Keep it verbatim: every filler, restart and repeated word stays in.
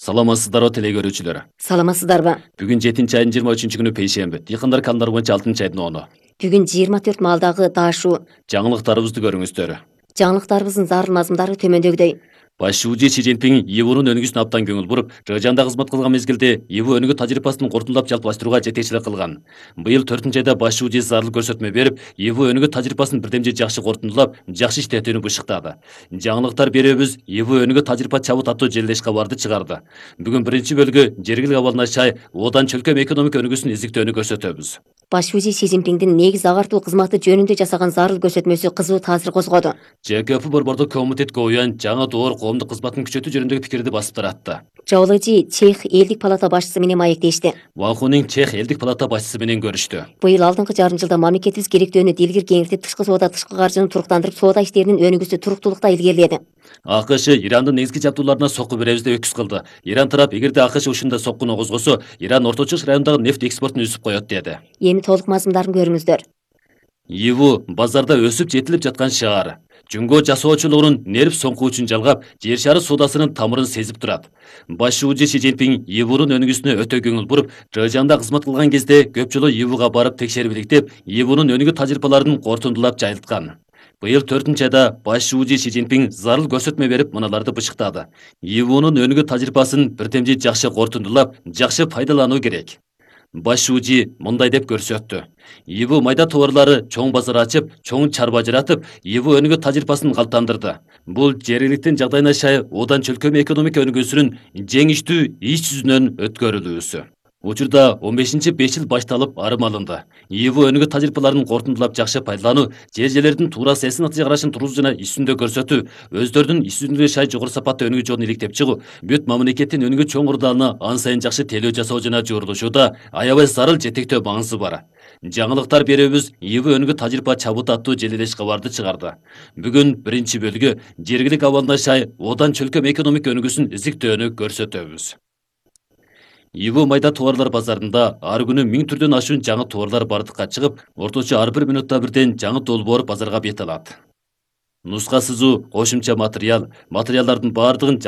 Саламатсыздарбы теле көрүүчүлөр. Саламатсыздарбы? Бүгүн жетинчи айдын жыйырма үчүнчү күнү пейшемби. Дыйкандар кандар боюнча алтынчы айдын оны. Бүгүн жыйырма төрт маалдагы даашуу. Жаңылыктарыбызды көрүңүздөр. Жаңылыктарыбыздын зарыл мазмундары төмөндөгүдөй. Баш шүүжү Си Цзиньпин ИВУнун өнүгүүсүнө абдан көңүл буруп, Жыгжаанда кызмат кылган мезгилде ИВУ өнүгүү тажрыйбасын кортундулап жалпылаштырууга жетекчилик кылган. Быйыл төртүнчү айда баш шүүжү зарыл көрсөтмө берип, ИВУ өнүгүү тажрыйбасын бирдемже жакшы кортундулап, жакшы иштетүүнү бышыктады. Жаңылыктар берүүбүз ИВУ өнүгүү тажрыйба чабыт аттуу желилеш кабарды чыгарды. Бүгүн биринчи бөлүгү жергилик абалына чай одан чөлкөм экономика өнүгүүсүн издиктөөнү көрсөтөбүз. Баш шүүжү Си Цзиньпиндин негиз агартуу кызматы жөнүндө жасаган зарыл көрсөтмөсү кызуу таасир козгоду. ЖКФ борбордук комитетке уян жаңы доор коомдук кызматын күчөтүү жөнүндөгү пикирди басып таратты. Жаулыжи Чех элдик палата башчысы менен маектешти. Ванхунин Чех элдик палата башчысы менен көрүштү. Быйыл алдыңкы жарым жылда мамлекетибиз керектөөнү дилгир кеңиртип, тышкы соода, тышкы каржыны туруктандырып, соода иштеринин өнүгүүсү туруктуулукта илгериледи. АКШ Ирандын негизги жабдууларына сокку беребиз деп өкүз кылды. Иран тарап эгерде АКШ ушундай соккуну козгосо, Иран Орто Чыгыш районундагы нефть экспортун үзүп коет деди. Эми толук мазмундарын көрүңүздөр. ИВУ базарда өсүп жетилип жаткан шаар. Жөнгө жасоочулугунун нерв соңку үчүн жалгап, жер шары соодасынын тамырын сезип турат. Баш шүүжү Си Цзиньпин ИВУнун өнүгүүсүнө өтө көңүл буруп, Жыгжаанда кызмат кылган кезде көп жолу ИВУга барып текшерип иликтеп, ИВУнун өнүгүү тажрыйбаларын кортундулап жайылткан. Быйыл төртүнчү айда баш шүүжү Си Цзиньпин зарыл көрсөтмө берип, мыналарды бышыктады. ИВУнун өнүгүү тажрыйбасын бирдемже жакшы кортундулап, жакшы пайдалануу керек. Баш шүүжү мындай деп көрсөттү. ИВУ майда товарлары чоң базар ачып, чоң чарба жаратып, ИВУ өнүгүү тажрыйбасын калыптандырды. Бул жергиликтин жагдайына шай одан чөлкөм экономика өнүгүүсүнүн жеңиштүү иш жүзүнөн өткөрүлүүсү. Учурда он бешинчи беш жыл башталып арым алынды. ИВУ өнүгүү тажрыйбаларын кортундулап жакшы пайдалануу, жер-жерлердин туура саясий натыйжа карашын тургузуу жана иш жүзүндө көрсөтүү, өздөрүнүн иш жүзүндө шай жогору сапаттуу өнүгүү жолун иликтеп чыгуу, бүт мамлекеттин өнүгүү чоң урдалына ан сайын жакшы тейлөө жасоо жана жуурулушууда аябай зарыл жетектөө маңызы бар. Жаңылыктар берүүбүз ИВУ өнүгүү тажрыйба чабыт аттуу желилеш кабарды чыгарды. Бүгүн биринчи бөлүгү жергилик абалына шай одан чөлкөм экономика өнүгүүсүн издиктөөнү көрсөтөбүз. ИВУ майда товарлар базарында ар күнү миң түрдөн ашуун жаңы товарлар бардыкка чыгып, орточо ар бир мүнөттө бирден жаңы долбоор базарга бет алат. Нуска сызуу, кошумча материал, материалдардын бардыгын